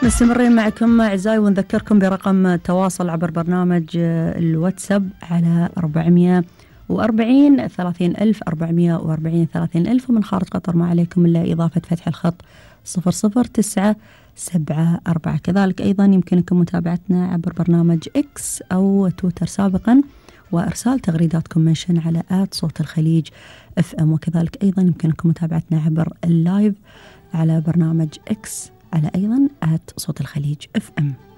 مستمرين معكم أعزائي، ونذكركم برقم التواصل عبر برنامج الواتساب على 440 30,000 440 30,000، ومن خارج قطر ما عليكم إلا إضافة فتح الخط 00974. كذلك أيضا يمكنكم متابعتنا عبر برنامج إكس أو تويتر سابقا، وإرسال تغريداتكم منشن على @صوت الخليج FM. وكذلك أيضا يمكنكم متابعتنا عبر اللايف على برنامج إكس على أيضا @صوت الخليج FM.